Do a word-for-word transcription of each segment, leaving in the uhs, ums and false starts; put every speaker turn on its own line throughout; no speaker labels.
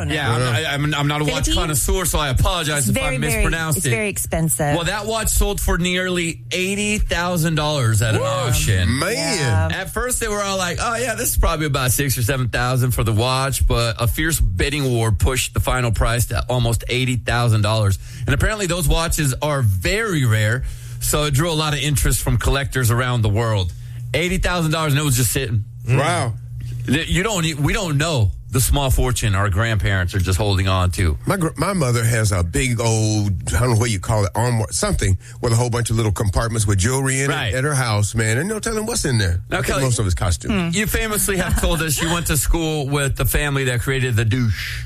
don't know.
Yeah, I'm, I, I'm, I'm not a watch
Philippines?
connoisseur, so I apologize
It's
if
very,
I
very,
mispronounced
it's
it.
very expensive.
Well, that watch sold for nearly eighty thousand dollars at an auction.
Man.
Yeah.
At first, they were all like, oh, yeah, this is probably about six or seven thousand for the watch, but a fierce bidding war pushed the final price to almost eighty thousand dollars. And apparently those watches are very rare, so it drew a lot of interest from collectors around the world. eighty thousand dollars, and it was just sitting.
Wow.
You don't, we don't know the small fortune our grandparents are just holding on to.
My gr- my mother has a big old, I don't know what you call it, armoire, something with a whole bunch of little compartments with jewelry in
Right.
it at her house, man. And no telling what's in there.
Now,
I think
Kelly-
most of his costume.
You famously have told us you went to school with the family that created the douche.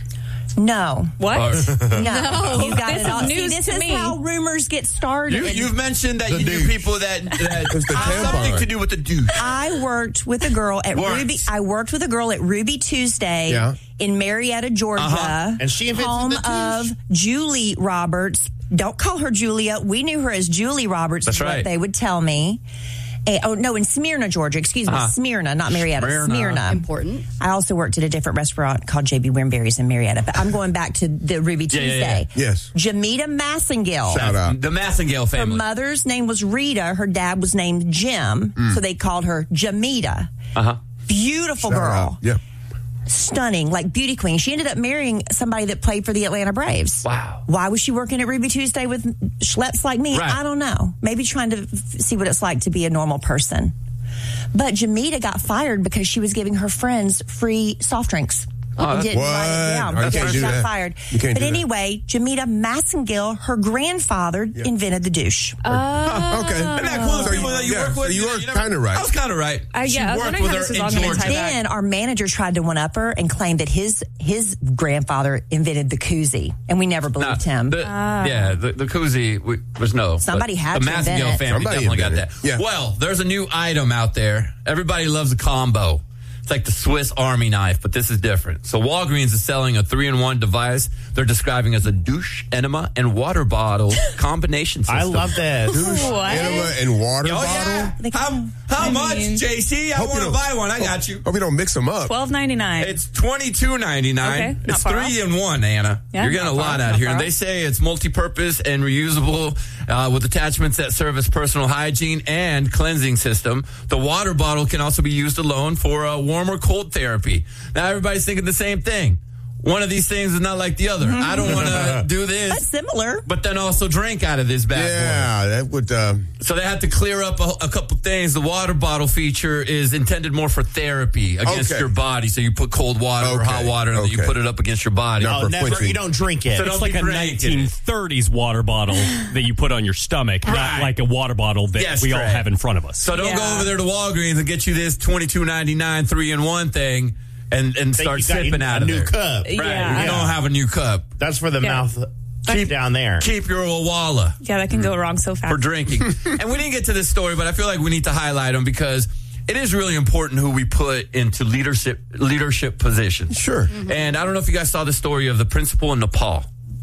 No.
What?
Or-
No.
No,
You got
this
it all.
is
See,
news
this
to
is
me.
how rumors get started.
You, you've mentioned that
The
you knew
douche.
people that, that
It's the
have
tampon.
something to do with the douche.
I worked with a girl at
Works.
Ruby. I worked with a girl at Ruby Tuesday
Yeah.
in Marietta, Georgia,
Uh-huh.
And she invented
home
the douche.
of Julie Roberts. Don't call her Julia. We knew her as Julie Roberts.
That's
is
right.
What they would tell me. Eh, oh no, in Smyrna, Georgia. Excuse me,
Uh-huh.
Smyrna, not Marietta.
Smyrna.
Smyrna.
Important.
I also worked at a different restaurant called J B Wimberry's in Marietta. But I'm going back to the Ruby
Yeah, yeah,
Tuesday.
yeah.
Yes.
Jamita Massengill.
Shout out.
The Massengale
Her
family.
mother's name was Rita. Her dad was named Jim. So they called her Jamita.
Uh-huh.
Beautiful
Shout
girl.
out. Yeah.
Stunning, like beauty queen. She ended up marrying somebody that played for the Atlanta Braves.
Wow.
Why was she working at Ruby Tuesday with schleps like me?
Right.
I don't know. Maybe trying to f- see what it's like to be a normal person. But Jamita got fired because she was giving her friends free soft drinks.
Oh,
and
that's-
didn't write it
What?
down.
Oh, you
Yeah,
can't
she
do
got
that.
fired.
You can't
but
do that.
anyway, Jamita Massengill, her grandfather, invented the douche.
Okay.
Isn't that cool? The people that you
yeah,
work with.
so you were
never-
kind of right.
I was kind of right.
Uh,
She
yeah, I was
worked
wondering
with
how
her
this was
in
all gonna
Georgia.
tie back.
Then our manager tried to one up her and claimed that his his grandfather invented the koozie, and we never
Nah,
believed him.
the- Yeah, the, the koozie, we, there's no.
Somebody
but
had
the
to invent
Massengale
it.
family
Somebody
definitely got
invented
that.
it. Yeah.
Well, there's a new item out there. Everybody loves a combo. It's like the Swiss Army knife, but this is different. So Walgreens is selling a three-in-one device they're describing as a douche, enema, and water bottle combination system.
I love this.
What?
Enema and water
Oh,
bottle.
yeah.
They
How,
come-
how
I
much,
mean-
J C? I
Hope you
want to
don't-
buy one. I got you.
Hope you don't mix them up.
Twelve ninety nine.
It's twenty-two ninety-nine.
Okay, not
It's
far
three
off.
in one, Anna.
Yeah,
You're getting a
not
lot
far-
out
not
here.
far
And they
off.
say it's multi-purpose and reusable uh, with attachments that serve as personal hygiene and cleansing system. The water bottle can also be used alone for uh, warm or cold therapy. Now everybody's thinking the same thing. One of these things is not like the other. I don't want to do
But
this,
similar.
but then also drink out of this bad boy.
Yeah, that would. Uh,
So they have to clear up a, a couple things. The water bottle feature is intended more for therapy against
Okay.
your body. So you put cold water or
Okay.
hot water and then you
Okay.
put it up against your body.
Not
Oh,
for
never.
quenching.
You don't drink it.
So
It's
don't
like
be
a
drinking it.
nineteen thirties water bottle that you put on your stomach,
Right.
not like a water bottle that
Yes,
we all
Trey.
have in front of us.
So don't
Yeah.
go over there to Walgreens and get you this twenty-two ninety-nine three in one thing and, and
Think
start
you got
sipping
a
out of
new
there.
cup.
Right.
Yeah.
You don't have a new cup.
That's for the
Yeah.
mouth
Keep-
down there.
Keep your Owala
Yeah, that can go wrong so fast.
for drinking. And we didn't get to this story, but I feel like we need to highlight them because it is really important who we put into leadership leadership positions.
sure.
And I don't know if you guys saw the story of the principal in Nepal.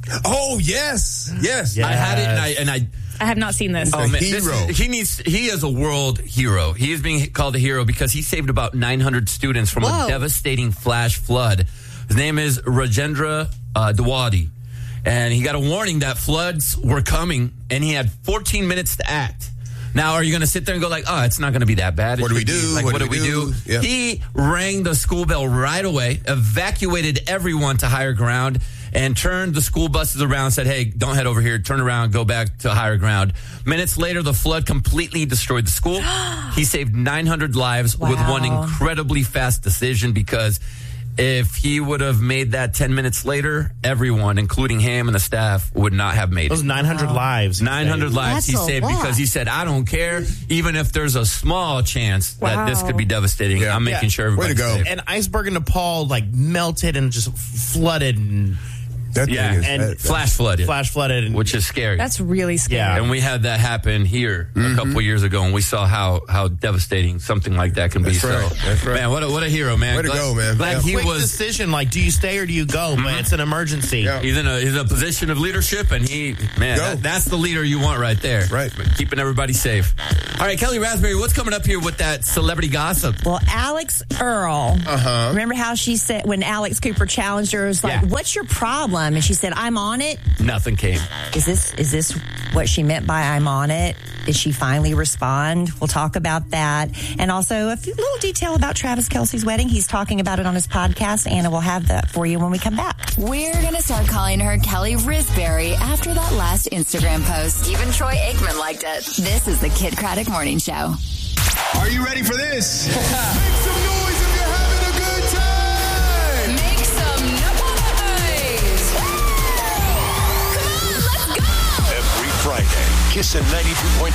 Oh yes, yes.
Yeah.
I had it, and I and I.
I have not seen this.
Oh
a
man, this
hero.
is- he needs. He is a world hero. He is being called a hero because he saved about nine hundred students from
Whoa.
a devastating flash flood. His name is Rajendra uh, Dawadi, and he got a warning that floods were coming, and he had fourteen minutes to act. Now, are you going to sit there and go like, "Oh, it's not going to be that bad"? It
What do we
should be-
do?
Like,
What
what,
do
do
we
we
do?
do?
Yeah.
He rang the school bell right away, evacuated everyone to higher ground, and turned the school buses around. Said, "Hey, don't head over here. Turn around. Go back to higher ground." Minutes later, the flood completely destroyed the school. He saved nine hundred lives with
Wow.
one incredibly fast decision because if he would have made that ten minutes later, everyone, including him and the staff, would not have made
Those
it.
nine hundred lives.
nine hundred lives
That's
he
a
saved
lot.
because he said, "I don't care, even if there's a small chance that this
Wow.
could be devastating.
Yeah.
I'm making
Yeah.
sure
Way to
everybody's
go.
safe."
An iceberg in Nepal like melted and just flooded and
That
Yeah,
thing is,
and
that-
Flash flooded,
Flash flooded. And,
which is scary.
That's really scary.
Yeah.
And we had that happen here a couple years ago, and we saw how how devastating something like that can
That's
be.
right.
So,
That's right.
man, what a, what a hero, man!
Way to
Glad-
go, man.
Glad
Yeah.
he
quick
was.
decision, like, do you stay or do you go? But it's an emergency.
Yeah.
He's in a he's in a position of leadership, and he man,
Go.
that, that's the leader you want right there.
Right.
Keeping everybody safe. All right, Kelly Raspberry, what's coming up here with that celebrity gossip?
Well, Alex Earl.
Uh-huh.
Remember how she said when Alex Cooper challenged her, it was like,
Yeah.
"What's your problem?" And she said, "I'm on it."
Nothing came.
Is this is this what she meant by "I'm on it"? Did she finally respond? We'll talk about that, and also a few, little detail about Travis Kelce's wedding. He's talking about it on his podcast. Anna will have that for you when we come back.
We're going to start calling her Kelly Risberry after that last Instagram post. Even Troy Aikman liked it. This is the Kid Craddock Morning Show.
Are you ready for this? Make some noise if you're having a good time.
Make some noise. Come on, let's go.
Every Friday, Kissin' ninety-two point